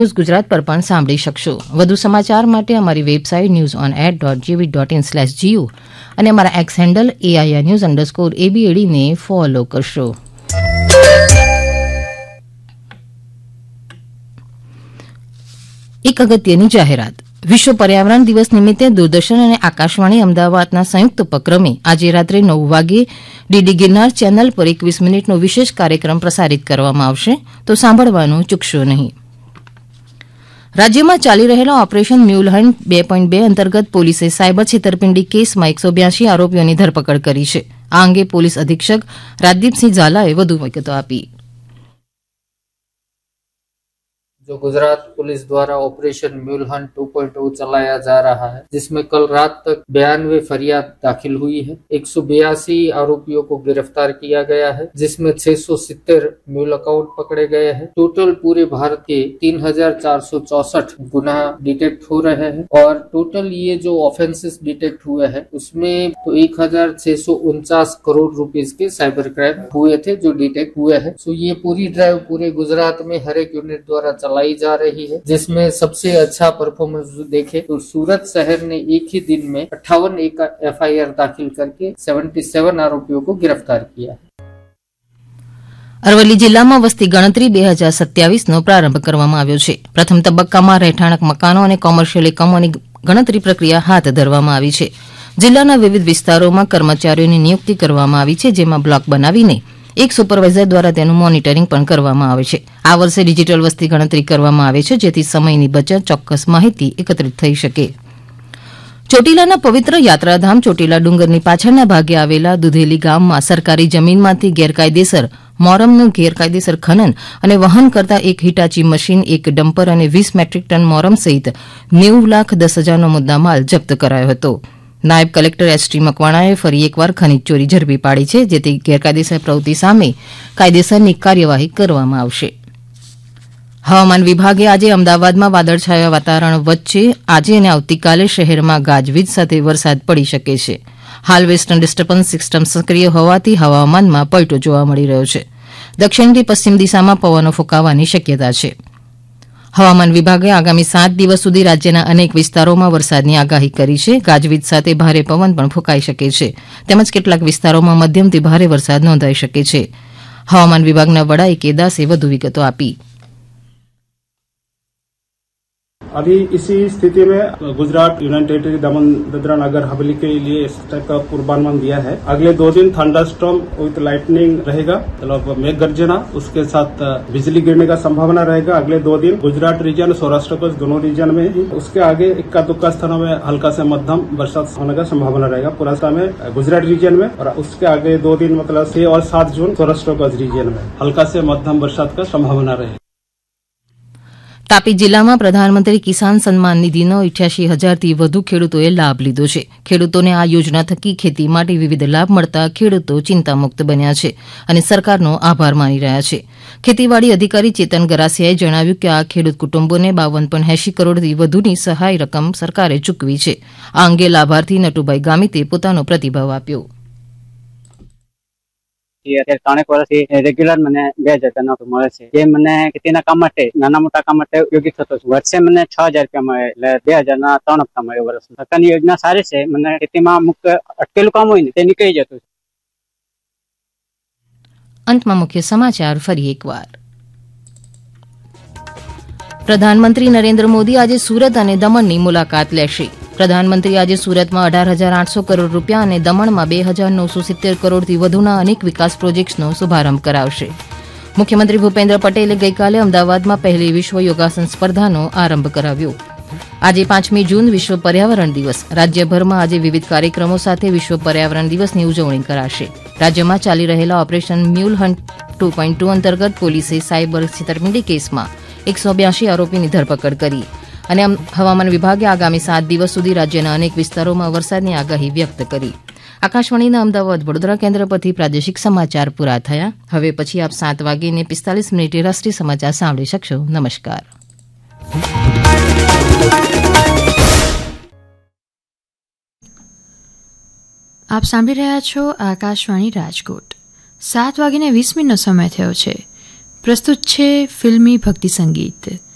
News Gujarat પર પણ સાંભળી શકશો. વધુ સમાચાર માટે અમારી વેબસાઇટ newsonair.gv.in/gu અને અમારા એક્સ હેન્ડલ AIRnews_ABAD ને ફોલો કરશો. એક અગત્યની જાહેરાત. વિશ્વ પર્યાવરણ દિવસ નિમિત્તે દૂરદર્શન અને આકાશવાણી અમદાવાદના સંયુક્ત ઉપક્રમે આજે રાત્રે 9 વાગે ડીડી ગિરનાર ચેનલ પર 21 મિનિટનો વિશેષ કાર્યક્રમ પ્રસારિત કરવામાં આવશે, તો સાંભળવાનું ચૂકશો નહીં. રાજ્યમાં ચાલી રહેલા ઓપરેશન મ્યુલ હન્ટ 2.2 અંતર્ગત પોલીસે સાયબર છેતરપિંડી કેસમાં 182 આરોપીઓની ધરપકડ કરી છે. આ અંગે પોલીસ અધિક્ષક રાજદીપસિંહ ઝાલાએ વધુ વિગતો આપી. जो गुजरात पुलिस द्वारा ऑपरेशन म्यूल हंट 2.0 चलाया जा रहा है, जिसमें कल रात तक 92 फरियाद दाखिल हुई है. 182 आरोपियों को गिरफ्तार किया गया है, जिसमें 670 म्यूल अकाउंट पकड़े गए हैं. टोटल पूरे भारत के 3464 गुना डिटेक्ट हो रहे हैं और टोटल ये जो ऑफेंसेस डिटेक्ट हुए हैं उसमें तो 1649 करोड़ रुपीस के साइबर क्राइम हुए थे जो डिटेक्ट हुए हैं. सो ये पूरी ड्राइव पूरे गुजरात में हर एक यूनिट द्वारा चलाई जा रही है, जिसमें सबसे अच्छा परफॉर्मेंस देखे तो सूरत शहर ने एक ही दिन में 58 FIR दाखिल करके 77 आरोपियों को गिरफ्तार किया है. અરવલ્લી જિલ્લામાં વસ્તી ગણતરી 2027નો પ્રારંભ કરવામાં આવ્યો છે. પ્રથમ તબક્કામાં રહેઠાણક મકાનો અને કોમર્શિયલ એકમોની ગણતરી પ્રક્રિયા હાથ ધરવામાં આવી છે. જિલ્લાના વિવિધ વિસ્તારોમાં કર્મચારીઓની નિયુક્તિ કરવામાં આવી છે, જેમાં બ્લોક બનાવીને એક સુપરવાઇઝર દ્વારા તેનું મોનિટરિંગ પણ કરવામાં આવે છે. આ વર્ષે ડિજિટલ વસ્તી ગણતરી કરવામાં આવે છે, જેથી સમયની બચત, ચોક્કસ માહિતી એકત્રિત થઈ શકે. ચોટીલાના પવિત્ર યાત્રાધામ ચોટીલા ડુંગરની પાછળના ભાગે આવેલા દુધેલી ગામમાં સરકારી જમીનમાંથી ગેરકાયદેસર મોરમનું ગેરકાયદેસર ખનન અને વહન કરતા એક હિટાચી મશીન, એક ડમ્પર અને 20 મેટ્રિક ટન મોરમ સહિત 90,10,000નો મુદ્દામાલ જપ્ત કરાયો હતો. નાયબ કલેક્ટર ST મકવાણાએ ફરી એકવાર ખનીજ ચોરી ઝડપી પાડી છે, જેથી ગેરકાયદેસર પ્રવૃત્તિ સામે કાયદેસરની કાર્યવાહી કરવામાં આવશે. હવામાન વિભાગે આજે અમદાવાદમાં વાદળછાયા વાતાવરણ વચ્ચે આજે અને આવતીકાલે શહેરમાં ગાજવીજ સાથે વરસાદ પડી શકે છે. હાલ વેસ્ટર્ન ડિસ્ટર્બન્સ સિસ્ટમ સક્રિય હોવાથી હવામાનમાં પલટો જોવા મળી રહ્યો છે. દક્ષિણથી પશ્ચિમ દિશામાં પવનો ફૂંકાવાની શક્યતા છે. હવામાન વિભાગે આગામી 7 દિવસ સુધી રાજ્યના અનેક વિસ્તારોમાં વરસાદની આગાહી કરી છે. ગાજવીજ સાથે ભારે પવન પણ ફૂંકાઈ શકે છે, તેમજ કેટલાક વિસ્તારોમાં મધ્યમથી ભારે વરસાદ નોંધાઈ શકે છે. હવામાન વિભાગના વડા A.K. દાસે વધુ વિગતો આપી. अभी इसी स्थिति में गुजरात, यूनियन टेरिटरी, दमन दादरा नगर हवेली के लिए इस टाइप का पूर्वानुमान दिया है. अगले 2 दिन थंडरस्टॉर्म विद लाइटनिंग रहेगा, मतलब मेघ गर्जना, उसके साथ बिजली गिरने का संभावना रहेगा. अगले 2 दिन गुजरात रीजन, सौराष्ट्र कच्छ दोनों रीजन में ही. उसके आगे इक्का दुक्का स्थानों में हल्का से मध्यम बरसात होने का संभावना रहेगा पूरा में गुजरात रीजन में. और उसके आगे 2 दिन मतलब 6 और 7 जून सौराष्ट्र कच्छ रीजन में हल्का से मध्यम बरसात का संभावना रहेगी. તાપી જિલ્લામાં પ્રધાનમંત્રી કિસાન સન્માન નિધિનો 88,000થી વધુ ખેડૂતોએ લાભ લીધો છે. ખેડૂતોને આ યોજના થકી ખેતી માટે વિવિધ લાભ મળતા ખેડૂતો ચિંતામુક્ત બન્યા છે અને સરકારનો આભાર માની રહ્યા છે. ખેતીવાડી અધિકારી ચેતન ગરાસિયાએ જણાવ્યું કે આ ખેડૂત કુટુંબોને 52.80 કરોડથી વધુની સહાય રકમ સરકારે ચૂકવી છે. આ અંગે લાભાર્થી નટુભાઈ ગામિતે પોતાનો પ્રતિભાવ આપ્યો. ત્રણેક વર્ષથી રેગ્યુલર મને 2,000 મળે છે, જે મને ખેતીના કામ માટે, નાના મોટા કામ માટે ઉપયોગી થતો છે. વર્ષે મને 6,000 રૂપિયા મળે, એટલે 2,000ના 3 હપ્તા મળે વર્ષ. સરકારની યોજના સારી છે. મને ખેતીમાં અમુક અટકેલું કામ હોય ને તે નીકળી જતું છે. અંતમાં મુખ્ય સમાચાર ફરી એકવાર. પ્રધાનમંત્રી નરેન્દ્ર મોદી આજે સુરત અને દમણની મુલાકાત લેશે. પ્રધાનમંત્રી આજે સુરતમાં 18,800 કરોડ રૂપિયા અને દમણમાં 2,970 કરોડથી વધુના અનેક વિકાસ પ્રોજેક્ટ્સનો શુભારંભ કરાવશે. મુખ્યમંત્રી ભૂપેન્દ્ર પટેલે ગઈકાલે અમદાવાદમાં પહેલી વિશ્વ યોગાસન સ્પર્ધાનો આરંભ કરાવ્યો. આજે 5મી જૂન વિશ્વ પર્યાવરણ દિવસ. રાજ્યભરમાં આજે વિવિધ કાર્યક્રમો સાથે વિશ્વ પર્યાવરણ દિવસની ઉજવણી કરાશે. રાજ્યમાં ચાલી રહેલા ઓપરેશન મ્યુલ હન્ટ 2.2 અંતર્ગત પોલીસે સાયબર છેતરપિંડી કેસમાં 182 આરોપીની ધરપકડ કરી. અને હવામાન વિભાગે આગામી 7 દિવસ સુધી રાજ્યના અનેક વિસ્તારોમાં વરસાદની આગાહી વ્યક્ત કરી. આકાશવાણીના અમદાવાદ વડોદરા કેન્દ્ર પરથી પ્રાદેશિક સમાચાર પૂરા થયા. હવે પછી આપ 7:45 રાષ્ટ્રીય સમાચાર સાંભળી શકશો. નમસ્કાર. આપ સાંભળી રહ્યા છો આકાશવાણી રાજકોટ. 7:20 સમય થયો છે. પ્રસ્તુત છે ફિલ્મી ભક્તિ સંગીત.